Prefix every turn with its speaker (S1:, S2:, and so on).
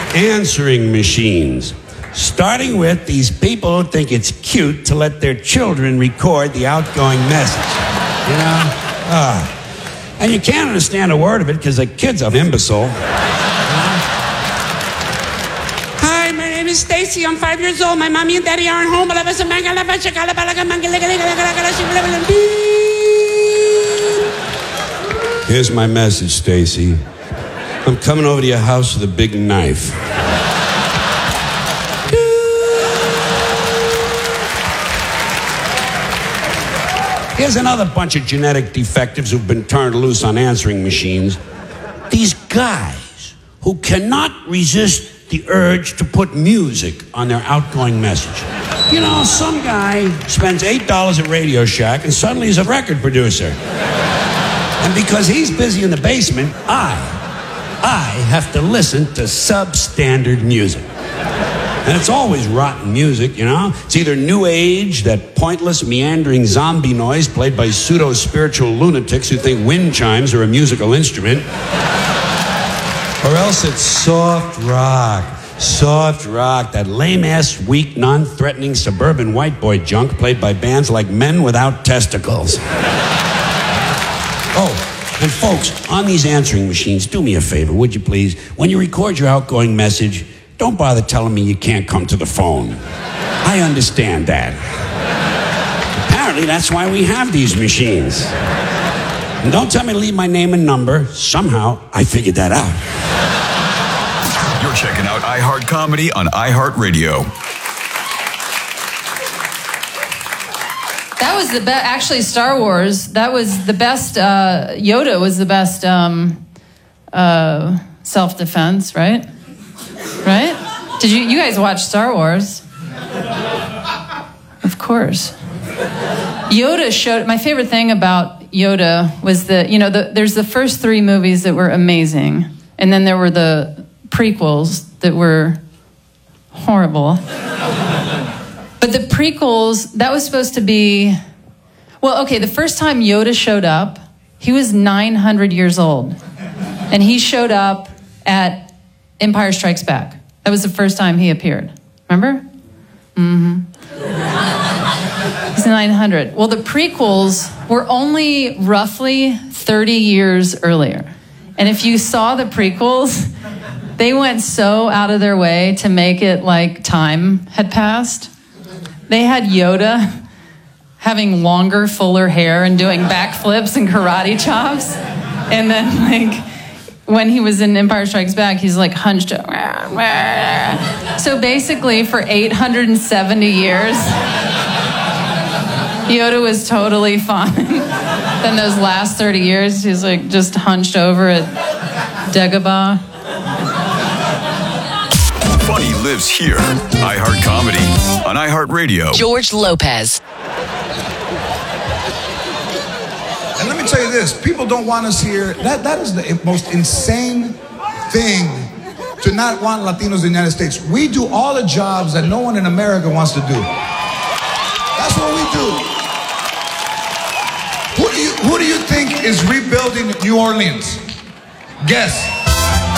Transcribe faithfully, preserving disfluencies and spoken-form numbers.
S1: answering machines. Starting with these people who think it's cute to let their children record the outgoing message. You know? Ah. And you can't understand a word of it because the kid's an imbecile. Hi, my name is Stacy. I'm five years old. My mommy and daddy aren't home. Here's my message, Stacy. I'm coming over to your house with a big knife. Here's another bunch of genetic defectives who've been turned loose on answering machines. These guys who cannot resist the urge to put music on their outgoing message. You know, some guy spends eight dollars at Radio Shack and suddenly he's a record producer. And because he's busy in the basement, I, I have to listen to substandard music. And it's always rotten music, you know? It's either new age, that pointless, meandering zombie noise played by pseudo-spiritual lunatics who think wind chimes are a musical instrument. Or else it's soft rock. Soft rock, that lame-ass, weak, non-threatening suburban white boy junk played by bands like Men Without Testicles. Oh, and folks, on these answering machines, do me a favor, would you please? When you record your outgoing message, don't bother telling me you can't come to the phone. I understand that. Apparently, that's why we have these machines. And don't tell me to leave my name and number. Somehow, I figured that out.
S2: You're checking out iHeart Comedy on iHeartRadio.
S3: That was the best, actually, Star Wars. That was the best, uh, Yoda was the best um, uh, self-defense, right? Right? Did you, you guys watch Star Wars? Of course. Yoda showed, my favorite thing about Yoda was that, you know, the, there's the first three movies that were amazing, and then there were the prequels that were horrible. But the prequels, that was supposed to be, well, okay, the first time Yoda showed up, he was nine hundred years old. And he showed up at Empire Strikes Back. That was the first time he appeared. Remember? Mm-hmm. He's nine hundred. Well, the prequels were only roughly thirty years earlier. And if you saw the prequels, they went so out of their way to make it like time had passed. They had Yoda having longer, fuller hair and doing backflips and karate chops. And then, like, when he was in Empire Strikes Back, he's like hunched up. So basically, for eight hundred seventy years, Yoda was totally fine. Then those last thirty years, he's like just hunched over at Dagobah.
S2: Funny lives here. iHeart Comedy on iHeartRadio.
S4: George Lopez.
S5: And let me tell you this, people don't want us here. That that is the most insane thing, to not want Latinos in the United States. We do all the jobs that no one in America wants to do. That's what we do. Who do you, who do you think is rebuilding New Orleans? Guess.